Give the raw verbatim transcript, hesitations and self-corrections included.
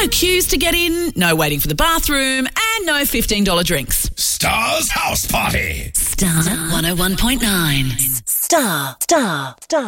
No queues to get in, no waiting for the bathroom, and no fifteen dollars drinks. Star's House Party. Star one oh one point nine. Star, Star, Star.